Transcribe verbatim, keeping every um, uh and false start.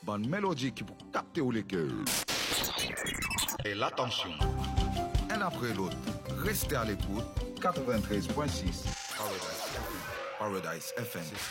bonne mélodie qui pour capter ou les cœurs. Et l'attention. Un après l'autre, restez à l'écoute. quatre-vingt-treize point six Paradise F M.